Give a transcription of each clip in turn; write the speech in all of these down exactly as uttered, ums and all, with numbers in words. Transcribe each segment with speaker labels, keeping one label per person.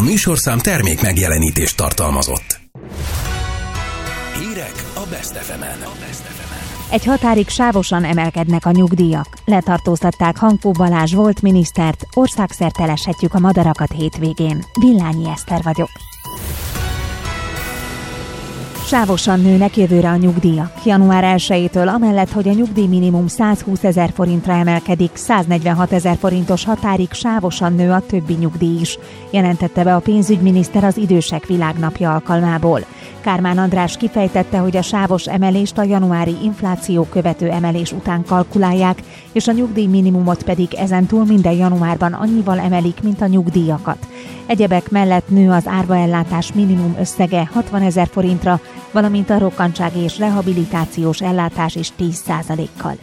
Speaker 1: A műsorszám termék megjelenítést tartalmazott. Hírek a Best ef emen.
Speaker 2: Egy határig sávosan emelkednek a nyugdíjak. Letartóztatták Hankó Balázs volt minisztert, országszerte leshetjük a madarakat hétvégén. Villányi Eszter vagyok. Sávosan nőnek jövőre a nyugdíjak. január elsejétől amellett, hogy a nyugdíjminimum százhúszezer forintra emelkedik, száznegyvenhatezer forintos határig sávosan nő a többi nyugdíj is, jelentette be a pénzügyminiszter az Idősek Világnapja alkalmából. Kármán András kifejtette, hogy a sávos emelést a januári infláció követő emelés után kalkulálják, és a nyugdíjminimumot pedig ezentúl minden januárban annyival emelik, mint a nyugdíjakat. Egyebek mellett nő az árvaellátás minimum összege hatvanezer forintra, valamint a rokkantsági és rehabilitációs ellátás is tíz százalékkal.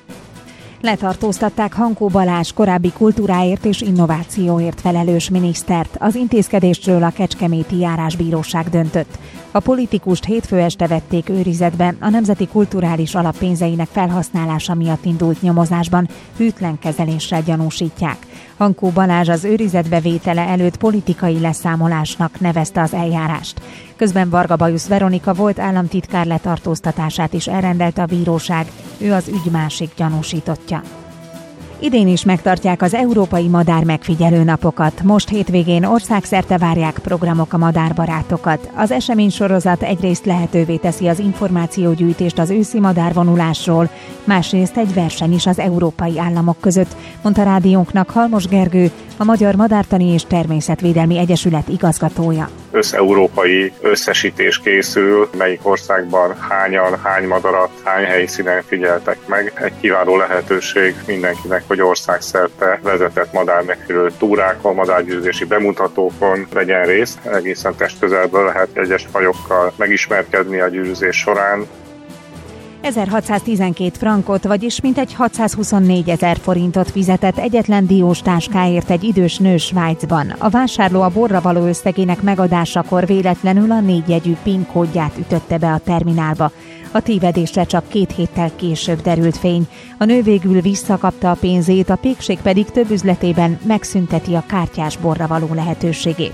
Speaker 2: Letartóztatták Hankó Balázs korábbi kultúráért és innovációért felelős minisztert. Az intézkedésről a kecskeméti járásbíróság döntött. A politikust hétfő este vették őrizetbe, a Nemzeti Kulturális Alap pénzeinek felhasználása miatt indult nyomozásban hűtlen kezeléssel gyanúsítják. Hankó Balázs az őrizetbevétele előtt politikai leszámolásnak nevezte az eljárást. Közben Varga Bajusz Veronika volt államtitkár letartóztatását is elrendelte a bíróság, ő az ügy másik gyanúsítottja. Idén is megtartják az Európai Madár Megfigyelő Napokat. Most hétvégén országszerte várják programok a madárbarátokat. Az eseménysorozat egyrészt lehetővé teszi az információgyűjtést az őszi madárvonulásról, másrészt egy verseny is az európai államok között, mondta rádiónknak Halmos Gergő, a Magyar Madártani és Természetvédelmi Egyesület igazgatója.
Speaker 3: Összeurópai összesítés készül, melyik országban hányan, hány madarat, hány helyszínen figyeltek meg. Egy kiváló lehetőség mindenkinek, hogy országszerte vezetett madármegfigyelő túrákon, madárgyőzési bemutatókon vegyen részt. Egészen testközelből lehet egyes fajokkal megismerkedni a gyűjtés során.
Speaker 2: ezerhatszáztizenkét frankot, vagyis mintegy hatszázhuszonnégy ezer forintot fizetett egyetlen diós táskáért egy idős nő Svájcban. A vásárló a borra való összegének megadásakor véletlenül a négyjegyű PIN kódját ütötte be a terminálba. A tévedésre csak két héttel később derült fény. A nő végül visszakapta a pénzét, a pékség pedig több üzletében megszünteti a kártyás borra való lehetőségét.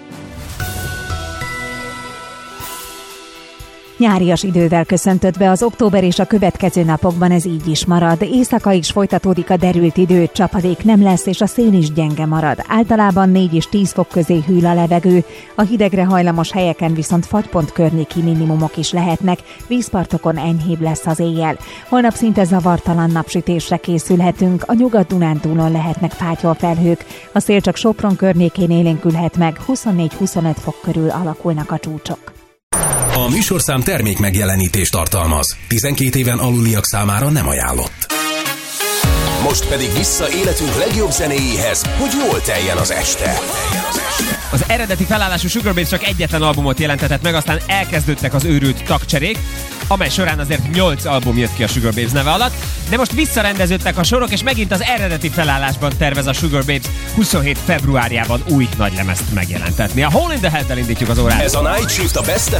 Speaker 2: Nyárias idővel köszöntött be az október, és a következő napokban ez így is marad. Éjszaka is folytatódik a derült idő, csapadék nem lesz, és a szél is gyenge marad. Általában négy és tíz fok közé hűl a levegő, a hidegre hajlamos helyeken viszont fagypont környéki minimumok is lehetnek, vízpartokon enyhébb lesz az éjjel. Holnap szinte zavartalan napsütésre készülhetünk, a Nyugat-Dunántúlon lehetnek fátyolfelhők, a szél csak Sopron környékén élénkülhet meg, huszonnégy-huszonöt fok körül alakulnak a csúcsok.
Speaker 1: A műsorszám termék megjelenítést tartalmaz. tizenkét éven aluliak számára nem ajánlott. Most pedig vissza életünk legjobb zenéjéhez, hogy jól teljen az este.
Speaker 4: Az eredeti felállású Sugarbabes csak egyetlen albumot jelentetett meg, aztán elkezdődtek az őrült tagcserék, amely során azért nyolc album jött ki a Sugarbabes neve alatt, de most visszarendeződtek a sorok, és megint az eredeti felállásban tervez a Sugarbabes huszonhét februárjában új nagylemezt megjelentetni. A Hole in the Head-del indítjuk az órát.
Speaker 1: Ez a Night Shift a Best